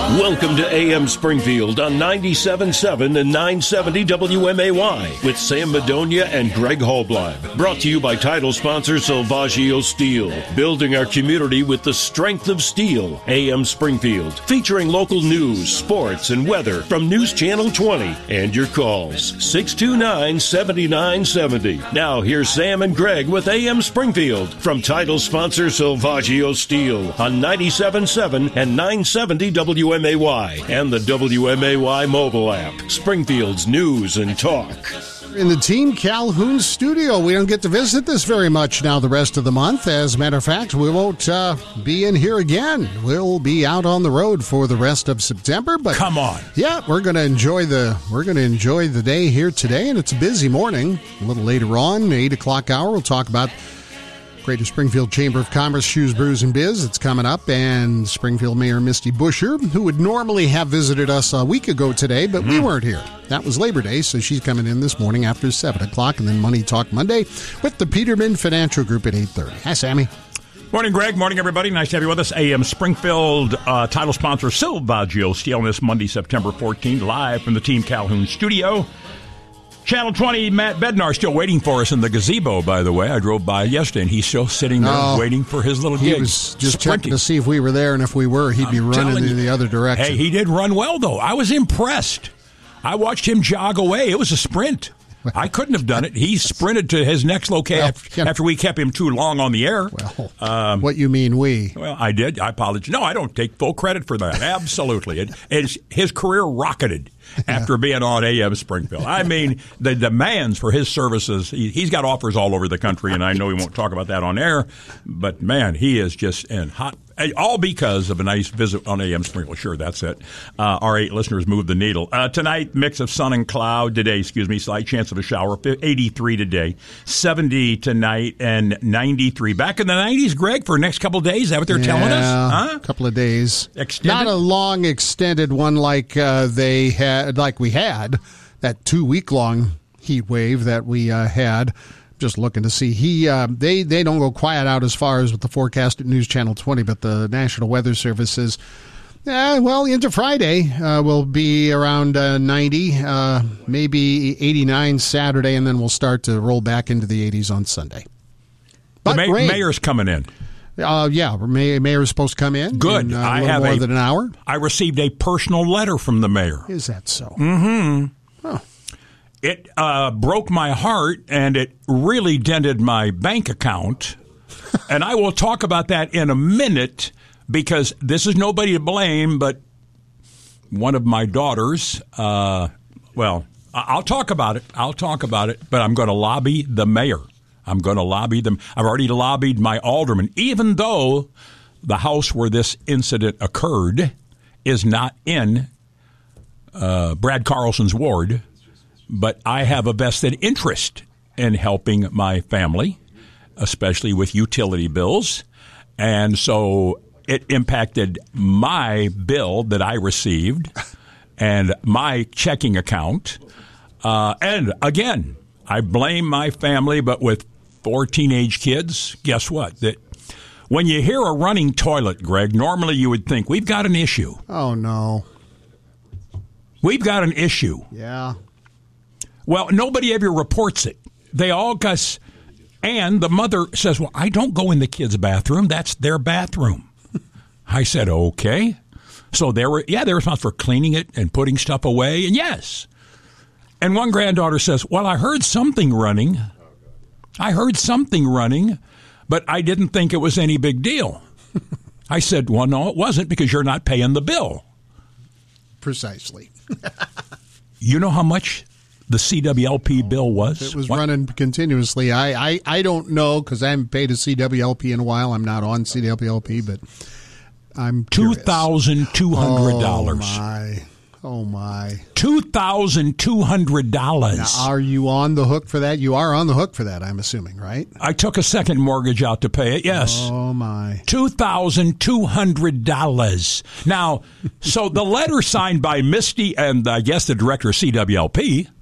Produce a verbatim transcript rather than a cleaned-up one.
Welcome to A M Springfield on ninety-seven point seven and nine seventy W M A Y with Sam Madonia and Greg Hallbleib. Brought to you by title sponsor Salvaggio Steel. Building our community with the strength of steel. A M Springfield. Featuring local news, sports, and weather from News Channel twenty. And your calls. six two nine, seven nine seven zero. Now here's Sam and Greg with A M Springfield from title sponsor Salvaggio Steel on ninety-seven point seven and nine seventy W M A Y and the W M A Y mobile app. Springfield's news and talk. In the Team Calhoun studio, we don't get to visit this very much now the rest of the month. As a matter of fact, we won't uh, be in here again. We'll be out on the road for the rest of September. But come on, yeah, we're going to enjoy the we're going to enjoy the day here today, and it's a busy morning. A little later on, eight o'clock hour, we'll talk about Greater Springfield Chamber of Commerce Shoes, Brews, and Biz. It's coming up, and Springfield Mayor Misty Buscher, who would normally have visited us a week ago today, but mm-hmm. we weren't here. That was Labor Day, so she's coming in this morning after seven o'clock, and then Money Talk Monday with the Peterman Financial Group at eight thirty. Hi, Sammy. Morning, Greg. Morning, everybody. Nice to have you with us. A M Springfield uh, title sponsor Salvaggio Steel on this Monday, September fourteenth, live from the Team Calhoun studio. Channel twenty, Matt Bednar still waiting for us in the gazebo, by the way. I drove by yesterday, and he's still sitting there oh, waiting for his little gig. He was just sprinting. Checking to see if we were there, and if we were, he'd I'm be running in the other direction. Hey, he did run well, though. I was impressed. I watched him jog away. It was a sprint. I couldn't have done it. He sprinted to his next location well, after we kept him too long on the air. Well, um, what you mean we? Well, I did. I apologize. No, I don't take full credit for that. Absolutely. It, it's, his career rocketed after being on A M Springfield. I mean, the demands for his services, he, he's got offers all over the country, and I know he won't talk about that on air, but, man, he is just in hot. All because of a nice visit on A M Springfield. Sure, that's it. Uh, our eight listeners moved the needle. Uh, tonight, mix of sun and cloud. Today, excuse me, slight chance of a shower. eighty-three today, seventy tonight, and ninety-three. Back in the nineties, Greg, for the next couple of days. Is that what they're yeah, telling us? Huh? A couple of days. Extended? Not a long, extended one like uh, they had, like we had, that two-week-long heat wave that we uh, had. Just looking to see. He uh, they they don't go quiet out as far as with the forecast at News Channel twenty, but the National Weather Service says, eh, well, into Friday uh, will be around uh, ninety, uh, maybe eighty-nine Saturday, and then we'll start to roll back into the eighties on Sunday. But the ma- mayor's coming in. Uh, yeah, May- mayor's supposed to come in. Good. In, uh, I a little have more a, than an hour. I received a personal letter from the mayor. Is that so? Mm-hmm. Oh. It uh, broke my heart, and it really dented my bank account. And I will talk about that in a minute, because this is nobody to blame, but one of my daughters, uh, well, I'll talk about it. I'll talk about it, but I'm going to lobby the mayor. I'm going to lobby them. I've already lobbied my alderman, even though the house where this incident occurred is not in uh, Brad Carlson's ward. But I have a vested interest in helping my family, especially with utility bills. And so it impacted my bill that I received and my checking account. Uh, and again, I blame my family, but with four teenage kids, guess what? That when you hear a running toilet, Greg, normally you would think we've got an issue. Oh, no. We've got an issue. Yeah. Well, nobody ever reports it. They all guess, and the mother says, well, I don't go in the kids' bathroom. That's their bathroom. I said, okay. So they were, yeah, they're responsible for cleaning it and putting stuff away, and yes. And one granddaughter says, well, I heard something running. I heard something running, but I didn't think it was any big deal. I said, well, no, it wasn't, because you're not paying the bill. Precisely. You know how much the C W L P bill was? It was what? running continuously. I, I, I don't know, because I haven't paid a C W L P in a while. I'm not on C W L P, but I'm two thousand two hundred dollars. Oh, my. Oh, my. two thousand two hundred dollars. Now, are you on the hook for that? You are on the hook for that, I'm assuming, right? I took a second mortgage out to pay it, yes. Oh, my. two thousand two hundred dollars. Now, so the letter signed by Misty and I guess the director of C W L P,